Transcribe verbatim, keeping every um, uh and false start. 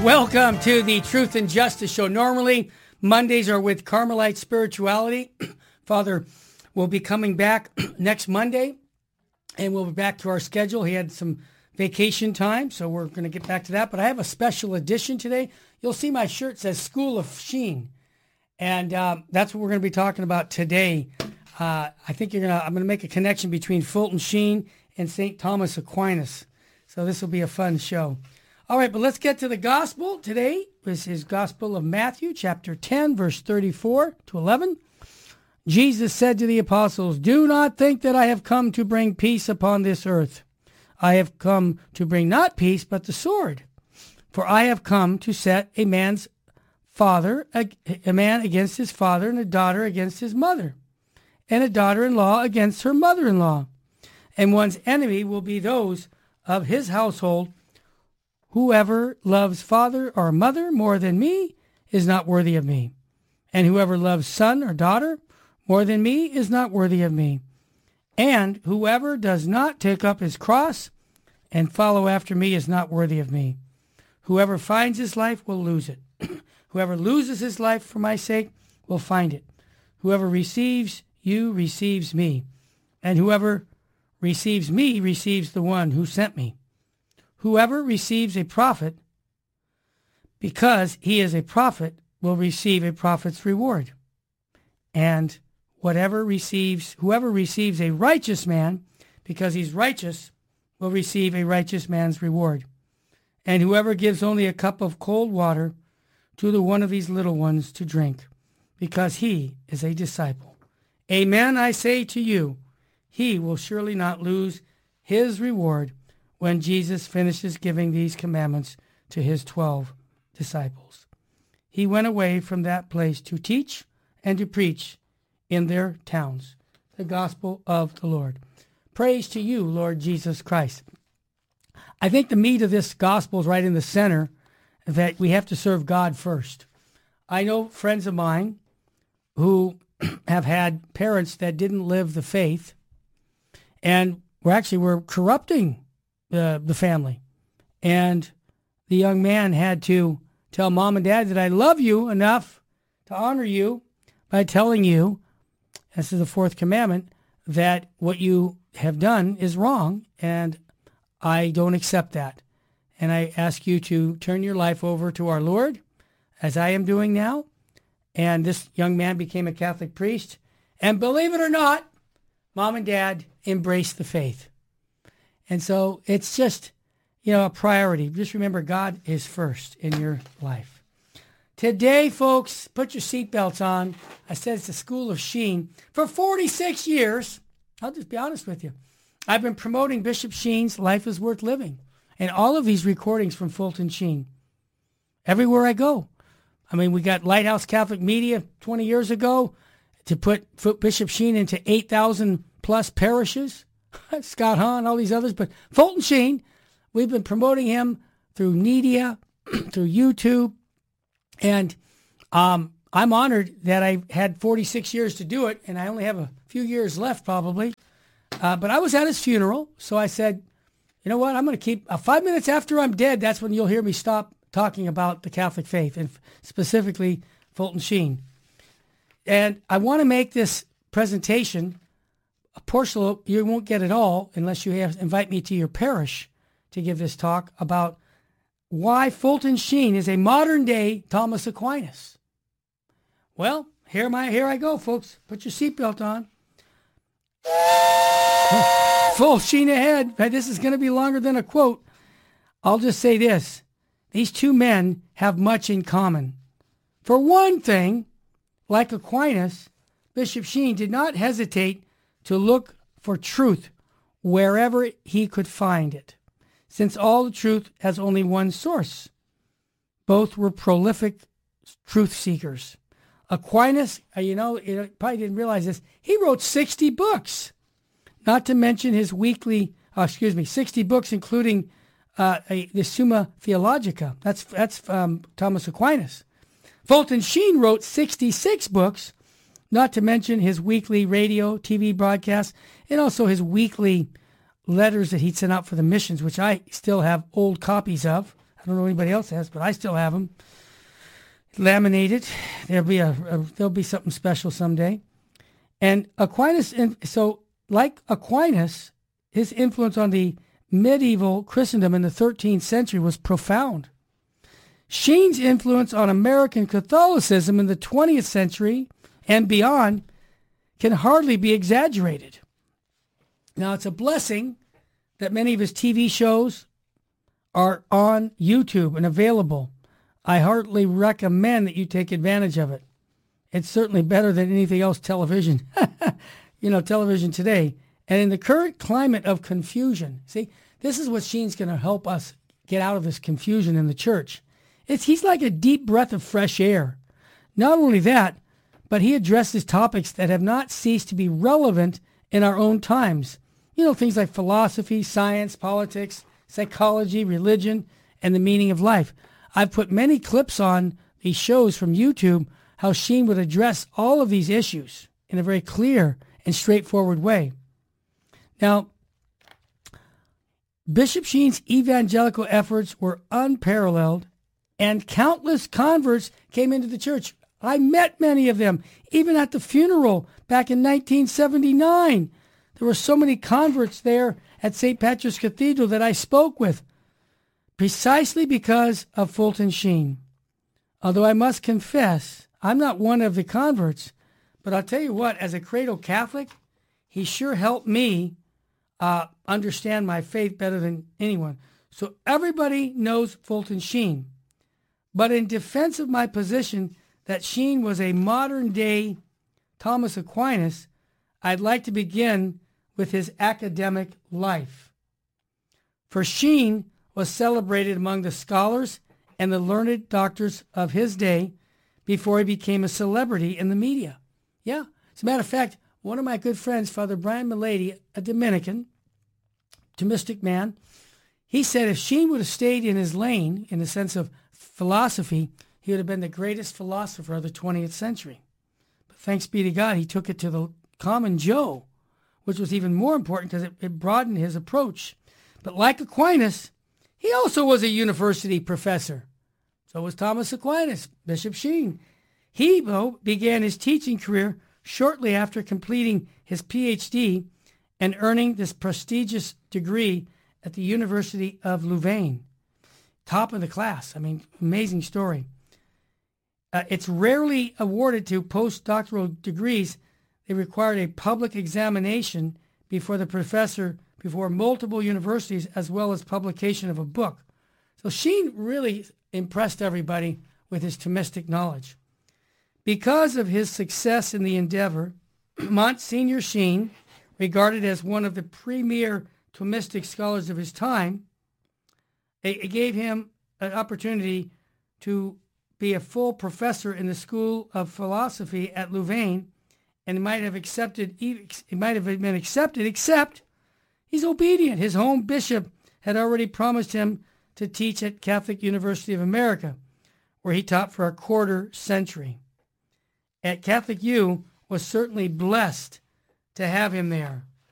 Welcome to the Truth and Justice Show. Normally, Mondays are with Carmelite Spirituality. Father will be coming back next Monday, and we'll be back to our schedule. He had some vacation time, so we're going to get back to that. But I have a special edition today. You'll see my shirt says School of Sheen, and um, that's what we're going to be talking about today. Uh, I think you're gonna. I'm going to make a connection between Fulton Sheen and Saint Thomas Aquinas. So this will be a fun show. All right, but let's get to the gospel today. This is Gospel of Matthew, chapter ten, verse thirty-four to eleven. Jesus said to the apostles, "Do not think that I have come to bring peace upon this earth. I have come to bring not peace, but the sword. For I have come to set a man's father, a, a man against his father, and a daughter against his mother, and a daughter-in-law against her mother-in-law. And one's enemy will be those of his household. Whoever loves father or mother more than me is not worthy of me. And whoever loves son or daughter more than me is not worthy of me. And whoever does not take up his cross and follow after me is not worthy of me. Whoever finds his life will lose it. Whoever loses his life for my sake will find it. Whoever receives you receives me. And whoever receives me receives the one who sent me. Whoever receives a prophet, because he is a prophet, will receive a prophet's reward. And whatever receives, whoever receives a righteous man, because he's righteous, will receive a righteous man's reward. And whoever gives only a cup of cold water to the one of these little ones to drink, because he is a disciple. Amen, I say to you, he will surely not lose his reward when Jesus finishes giving these commandments to his twelve disciples." He went away from that place to teach and to preach in their towns the gospel of the Lord. Praise to you, Lord Jesus Christ. I think the meat of this gospel is right in the center, that we have to serve God first. I know friends of mine who have had parents that didn't live the faith, and were actually were corrupting the, the family. And the young man had to tell mom and dad that I love you enough to honor you by telling you, this is the fourth commandment, that what you have done is wrong, and I don't accept that. And I ask you to turn your life over to our Lord, as I am doing now. And this young man became a Catholic priest. And believe it or not, mom and dad embraced the faith. And so it's just, you know, a priority. Just remember, God is first in your life. Today, folks, put your seatbelts on. I said it's the School of Sheen. For forty-six years, I'll just be honest with you, I've been promoting Bishop Sheen's Life is Worth Living. And all of these recordings from Fulton Sheen. Everywhere I go. I mean, we got Lighthouse Catholic Media twenty years ago to put Bishop Sheen into eight thousand plus parishes. Scott Hahn, all these others. But Fulton Sheen, we've been promoting him through media, through YouTube. And um, I'm honored that I had forty-six years to do it, and I only have a few years left probably. Uh, but I was at his funeral, so I said, you know what, I'm going to keep, uh, five minutes after I'm dead, that's when you'll hear me stop talking about the Catholic faith, and specifically Fulton Sheen. And I want to make this presentation a portion of, you won't get it all unless you have, invite me to your parish to give this talk about why Fulton Sheen is a modern-day Thomas Aquinas. Well, here, my, here I go, folks. Put your seatbelt on. Full sheen ahead. This is going to be longer than a quote. I'll just say this. These two men have much in common. For one thing, like Aquinas, Bishop Sheen did not hesitate to look for truth wherever he could find it, since all the truth has only one source. Both were prolific truth seekers. Aquinas, you know, you probably didn't realize this, he wrote sixty books, not to mention his weekly, uh, excuse me, sixty books, including uh, a, the Summa Theologica. That's, that's um, Thomas Aquinas. Fulton Sheen wrote sixty-six books, not to mention his weekly radio, T V broadcasts, and also his weekly letters that he'd sent out for the missions, which I still have old copies of. I don't know anybody else has, but I still have them laminated. There'll be a, a there'll be something special someday. And Aquinas, so like Aquinas, his influence on the medieval Christendom in the thirteenth century was profound. Sheen's influence on American Catholicism in the twentieth century and beyond can hardly be exaggerated. Now, it's a blessing that many of his T V shows are on YouTube and available. I heartily recommend that you take advantage of it. It's certainly better than anything else television, you know, television today. And in the current climate of confusion, see, this is what Sheen's going to help us get out of this confusion in the church. It's, he's like a deep breath of fresh air. Not only that, but he addresses topics that have not ceased to be relevant in our own times. You know, things like philosophy, science, politics, psychology, religion, and the meaning of life. I've put many clips on these shows from YouTube, how Sheen would address all of these issues in a very clear and straightforward way. Now, Bishop Sheen's evangelical efforts were unparalleled, and countless converts came into the church. I met many of them, even at the funeral back in nineteen seventy-nine. There were so many converts there at Saint Patrick's Cathedral that I spoke with, precisely because of Fulton Sheen. Although I must confess, I'm not one of the converts, but I'll tell you what, as a cradle Catholic, he sure helped me uh, understand my faith better than anyone. So everybody knows Fulton Sheen. But in defense of my position that Sheen was a modern-day Thomas Aquinas, I'd like to begin with his academic life. For Sheen was celebrated among the scholars and the learned doctors of his day before he became a celebrity in the media. Yeah, as a matter of fact, one of my good friends, Father Brian Milady, a Dominican, Thomistic man, he said if Sheen would have stayed in his lane, in the sense of philosophy, he would have been the greatest philosopher of the twentieth century. But thanks be to God, he took it to the common Joe, which was even more important because it, it broadened his approach. But like Aquinas, he also was a university professor. So was Thomas Aquinas, Bishop Sheen. He, though, began his teaching career shortly after completing his P H D and earning this prestigious degree at the University of Louvain. Top of the class. I mean, amazing story. Uh, it's rarely awarded to postdoctoral degrees. They required a public examination before the professor, before multiple universities, as well as publication of a book. So Sheen really impressed everybody with his Thomistic knowledge. Because of his success in the endeavor, Monsignor Sheen, regarded as one of the premier Thomistic scholars of his time, it gave him an opportunity to be a full professor in the School of Philosophy at Louvain, and he might have accepted. He might have been accepted, except he's obedient. His home bishop had already promised him to teach at Catholic University of America, where he taught for a quarter century. At Catholic U was certainly blessed to have him there.